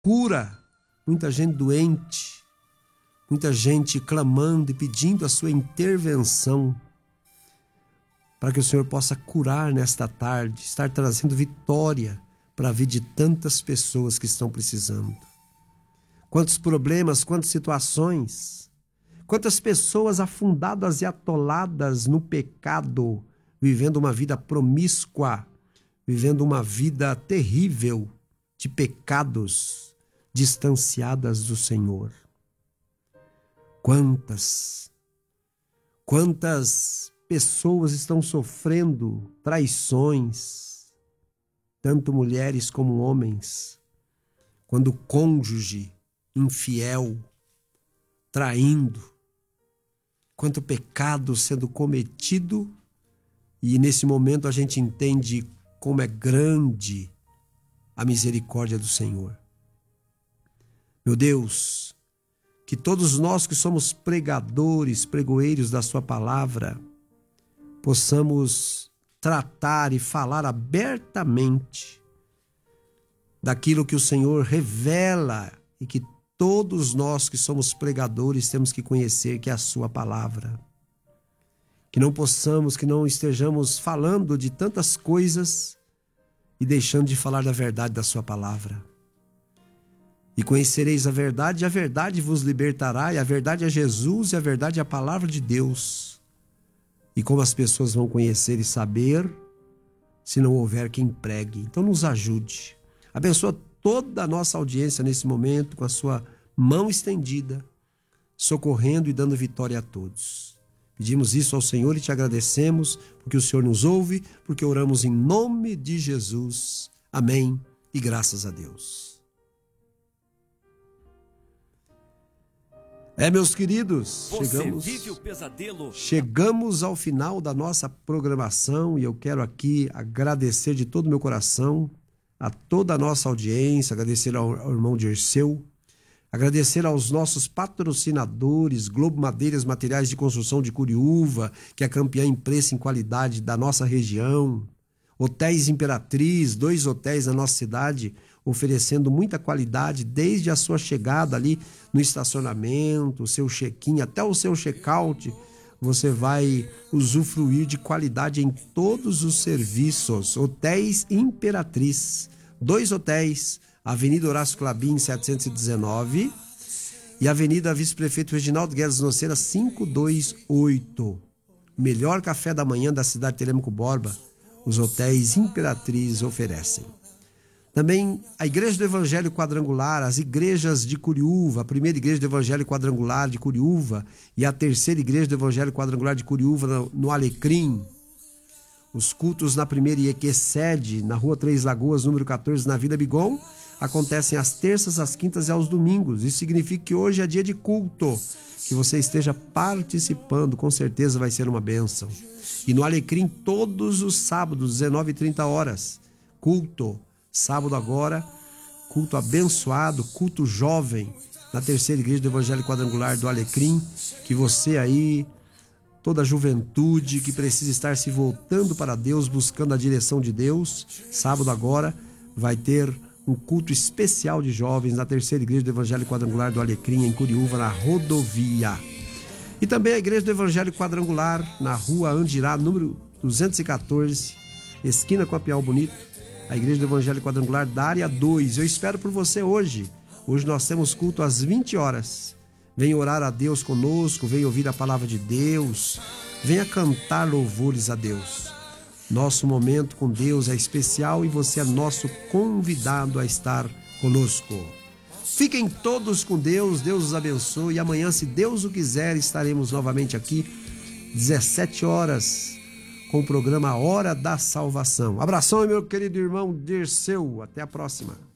cura, muita gente doente, muita gente clamando e pedindo a sua intervenção, para que o Senhor possa curar nesta tarde, estar trazendo vitória para a vida de tantas pessoas que estão precisando. Quantos problemas, quantas situações, quantas pessoas afundadas e atoladas no pecado, vivendo uma vida promíscua, vivendo uma vida terrível de pecados, distanciadas do Senhor. Quantas pessoas estão sofrendo traições, tanto mulheres como homens, quando o cônjuge infiel, traindo, quanto pecado sendo cometido, e nesse momento a gente entende como é grande a misericórdia do Senhor. Meu Deus, que todos nós que somos pregadores, pregoeiros da sua palavra, possamos tratar e falar abertamente daquilo que o Senhor revela e que todos nós que somos pregadores temos que conhecer, que é a sua palavra. Que não estejamos falando de tantas coisas e deixando de falar da verdade da sua palavra. E conhecereis a verdade vos libertará, e a verdade é Jesus, e a verdade é a palavra de Deus. E como as pessoas vão conhecer e saber, se não houver quem pregue? Então nos ajude. Abençoa toda a nossa audiência nesse momento, com a sua mão estendida, socorrendo e dando vitória a todos. Pedimos isso ao Senhor e te agradecemos, porque o Senhor nos ouve, porque oramos em nome de Jesus. Amém e graças a Deus. Meus queridos, chegamos ao final da nossa programação e eu quero aqui agradecer de todo o meu coração a toda a nossa audiência, agradecer ao irmão Dirceu, agradecer aos nossos patrocinadores, Globo Madeiras, Materiais de Construção de Curiúva, que é campeã em preço e em qualidade da nossa região, Hotéis Imperatriz, 2 hotéis na nossa cidade, oferecendo muita qualidade desde a sua chegada ali no estacionamento, o seu check-in, até o seu check-out. Você vai usufruir de qualidade em todos os serviços. Hotéis Imperatriz, 2 hotéis, Avenida Horácio Clabin, 719 e Avenida Vice-Prefeito Reginaldo Guedes Noceira, 528. Melhor café da manhã da cidade de Telêmaco Borba, os hotéis Imperatriz oferecem. Também a Igreja do Evangelho Quadrangular, as igrejas de Curiúva, a primeira Igreja do Evangelho Quadrangular de Curiúva e a terceira Igreja do Evangelho Quadrangular de Curiúva no Alecrim. Os cultos na primeira IEQ sede, na Rua Três Lagoas, número 14, na Vila Bigon, acontecem às terças, às quintas e aos domingos. Isso significa que hoje é dia de culto. Que você esteja participando, com certeza vai ser uma bênção. E no Alecrim, todos os sábados, 19h30, culto. Sábado agora, culto abençoado, culto jovem, na terceira Igreja do Evangelho Quadrangular do Alecrim. Que você aí, toda a juventude que precisa estar se voltando para Deus, buscando a direção de Deus, sábado agora vai ter um culto especial de jovens na terceira Igreja do Evangelho Quadrangular do Alecrim, em Curiúva, na rodovia. E também a Igreja do Evangelho Quadrangular, na Rua Andirá, número 214, esquina com a Piau Bonito, a Igreja do Evangelho Quadrangular da área 2. Eu espero por você hoje. Hoje nós temos culto às 20h. Venha orar a Deus conosco, venha ouvir a palavra de Deus, venha cantar louvores a Deus. Nosso momento com Deus é especial e você é nosso convidado a estar conosco. Fiquem todos com Deus, Deus os abençoe. E amanhã, se Deus o quiser, estaremos novamente aqui, 17h, com o programa Hora da Salvação. Abração, meu querido irmão Dirceu. Até a próxima.